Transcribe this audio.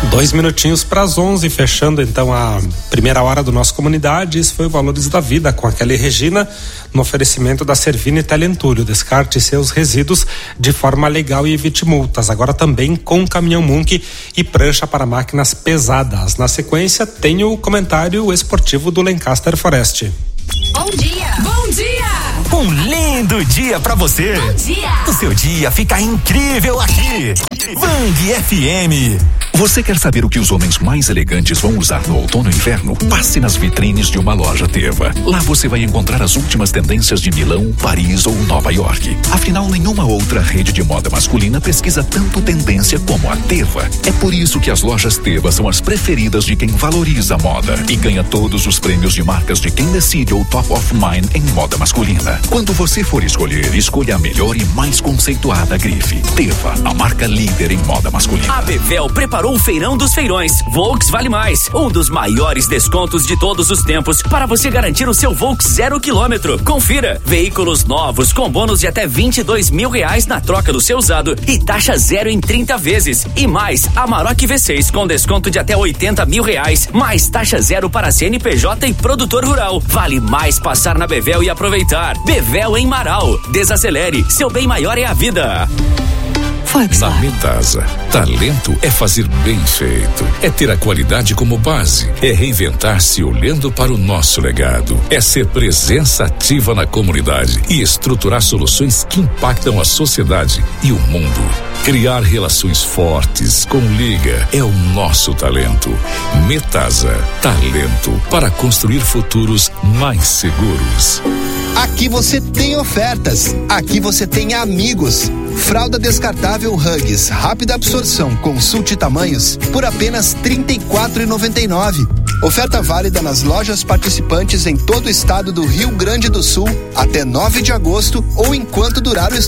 2 minutinhos para as 11, fechando então a primeira hora do nosso Comunidade. Esse foi o Valores da Vida com a Kelly Regina, no oferecimento da Servini Telentúlio. Descarte seus resíduos de forma legal e evite multas. Agora também com caminhão Munk e prancha para máquinas pesadas. Na sequência tem o comentário esportivo do Lancaster Forest. Bom dia! Bom dia! Um lindo dia pra você! Bom dia! O seu dia fica incrível aqui! Bang FM! Você quer saber o que os homens mais elegantes vão usar no outono e inverno? Passe nas vitrines de uma loja Teva. Lá você vai encontrar as últimas tendências de Milão, Paris ou Nova York. Afinal, nenhuma outra rede de moda masculina pesquisa tanto tendência como a Teva. É por isso que as lojas Teva são as preferidas de quem valoriza a moda e ganha todos os prêmios de marcas de quem decide o Top of Mind em moda masculina. Quando você for escolher, escolha a melhor e mais conceituada grife. Teva, a marca líder em moda masculina. A Bevel preparou o Feirão dos Feirões. Volks Vale Mais, um dos maiores descontos de todos os tempos para você garantir o seu Volks 0 km. Confira, veículos novos com bônus de até R$22 mil na troca do seu usado e taxa zero em 30 vezes. E mais, Amarok V6 com desconto de até R$80 mil, mais taxa zero para CNPJ e produtor rural. Vale mais passar na Bevel e aproveitar. Bevel em Marau. Desacelere, seu bem maior é a vida. Na Metasa, talento é fazer bem feito, é ter a qualidade como base, é reinventar-se olhando para o nosso legado, é ser presença ativa na comunidade e estruturar soluções que impactam a sociedade e o mundo. Criar relações fortes com Liga é o nosso talento. Metasa, talento para construir futuros mais seguros. Aqui você tem ofertas, aqui você tem amigos. Fralda descartável Huggies, rápida absorção, consulte tamanhos por apenas R$34,99. Oferta válida nas lojas participantes em todo o estado do Rio Grande do Sul até 9 de agosto ou enquanto durar o estoque.